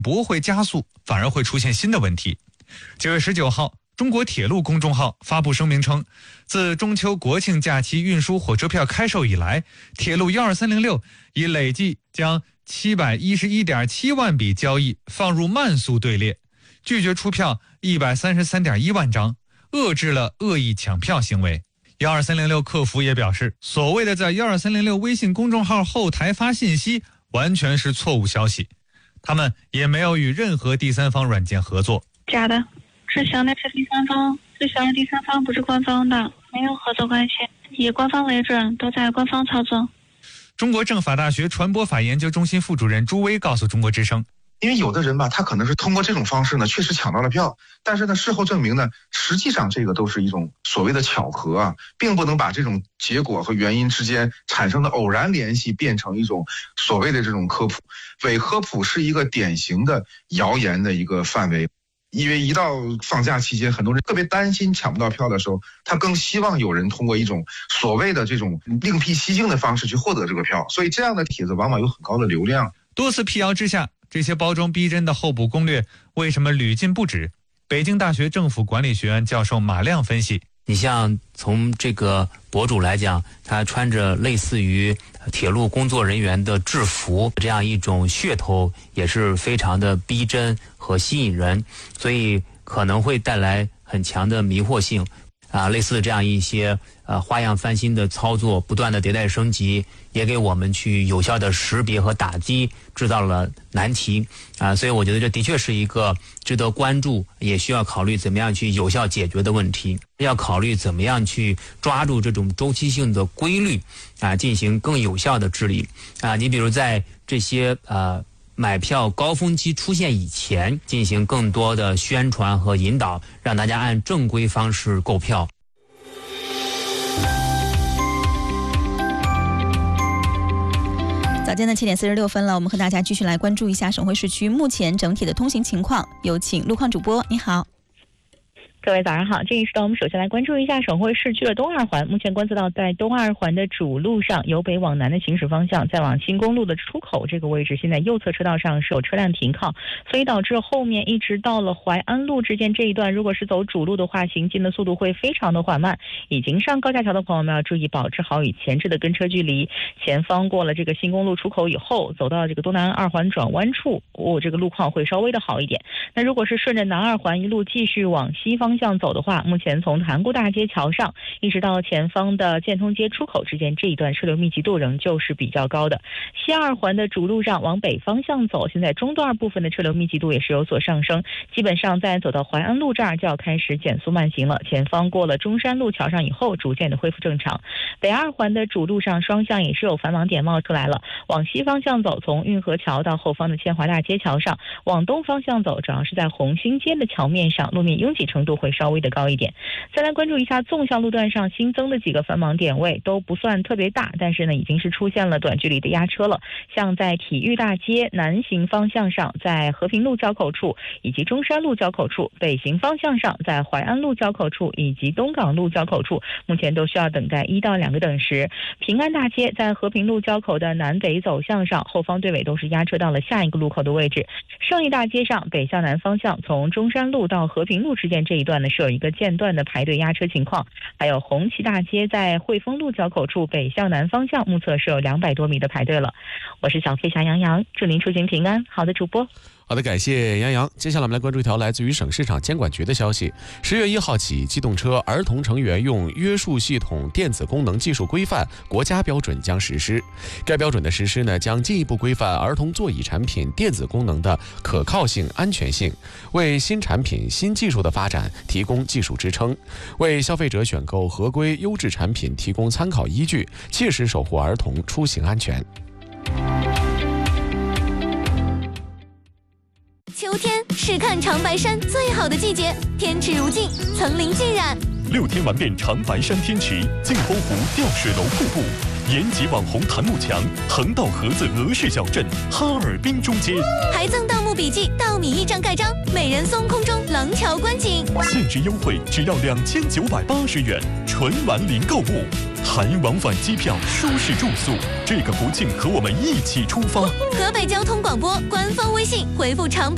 不会加速，反而会出现新的问题。9月19号，中国铁路公众号发布声明称，自中秋国庆假期运输火车票开售以来，铁路12306已累计将711.7万笔交易放入慢速队列，拒绝出票133.1万张，遏制了恶意抢票行为。12306客服也表示，所谓的在12306微信公众号后台发信息完全是错误消息，他们也没有与任何第三方软件合作。 假的，之前的是第三方，最小的第三方不是官方的，没有合作关系，以官方为准，都在官方操作。 中国政法大学传播法研究中心副主任朱威告诉中国之声， 因为有的人吧，他可能是通过这种方式呢，确实抢到了票，但是呢，事后证明呢，实际上这个都是一种所谓的巧合啊，并不能把这种结果和原因之间产生的偶然联系变成一种所谓的这种科普。伪科普是一个典型的谣言的一个范围，因为一到放假期间，很多人特别担心抢不到票的时候，他更希望有人通过一种所谓的这种另辟蹊径的方式去获得这个票，所以这样的帖子往往有很高的流量。 多次辟谣之下，这些包装逼真的候补攻略为什么屡禁不止？北京大学政府管理学院教授马亮分析， 你像从这个博主来讲，他穿着类似于铁路工作人员的制服，这样一种噱头也是非常的逼真和吸引人，所以可能会带来很强的迷惑性。类似这样一些花样翻新的操作，不断的迭代升级，也给我们去有效的识别和打击制造了难题所以我觉得这的确是一个值得关注，也需要考虑怎么样去有效解决的问题，要考虑怎么样去抓住这种周期性的规律进行更有效的治理你比如在这些买票高峰期出现以前，进行更多的宣传和引导，让大家按正规方式购票。 早间的7点46分了，我们和大家继续来关注一下省会市区目前整体的通行情况。有请路况主播，你好。 各位早上好，这一时段我们首先来关注一下省会市区的东二环。目前观测到在东二环的主路上，由北往南的行驶方向，在往新公路的出口这个位置，现在右侧车道上是有车辆停靠，所以导致后面一直到了淮安路之间这一段，如果是走主路的话，行进的速度会非常的缓慢。已经上高架桥的朋友们要注意保持好与前置的跟车距离。前方过了这个新公路出口以后，走到这个东南二环转弯处，这个路况会稍微的好一点。那如果是顺着南二环一路继续往西方向走的话，目前从塘沽大街桥上一直到前方的建通街出口之间这一段车流密集度仍旧是比较高的。西二环的主路上往北方向走，现在中段部分的车流密集度也是有所上升，基本上在走到淮安路这儿就要开始减速慢行了。前方过了中山路桥上以后，逐渐的恢复正常。北二环的主路上双向也是有繁忙点冒出来了，往西方向走，从运河桥到后方的千华大街桥上，往东方向走，主要是在红星街的桥面上，路面拥挤程度会稍微的高一点。再来关注一下纵向路段上新增的几个繁忙点位，都不算特别大，但是呢已经是出现了短距离的压车了。像在体育大街南行方向上，在和平路交口处以及中山路交口处，北行方向上在淮安路交口处以及东港路交口处，目前都需要等待1到2个等时。平安大街在和平路交口的南北走向上，后方队尾都是压车到了下一个路口的位置。胜利大街上北向南方向，从中山路到和平路之间这一段呢是有一个间断的排队压车情况。还有红旗大街在汇丰路交口处北向南方向，目测是有200多米的排队了。我是小飞侠杨洋，祝您出行平安。好的，主播。 好的，感谢杨洋。接下来我们来关注一条来自于省市场监管局的消息。10月1号起，机动车儿童成员用约束系统电子功能技术规范国家标准将实施。该标准的实施呢，将进一步规范儿童座椅产品电子功能的可靠性、安全性，为新产品、新技术的发展提供技术支撑，为消费者选购合规优质产品提供参考依据，切实守护儿童出行安全。 秋天是看长白山最好的季节，天池如镜，层林尽染。 6天玩遍长白山天池、镜湖湖吊水楼瀑布、延吉网红檀木墙、横道河子鹅市小镇、哈尔滨中街， 还赠盗墓笔记、稻米驿站盖章，每人送空中廊桥观景， 限时优惠只要2980元，纯玩零购物，含往返机票、舒适住宿。这个国庆和我们一起出发。 河北交通广播官方微信回复长白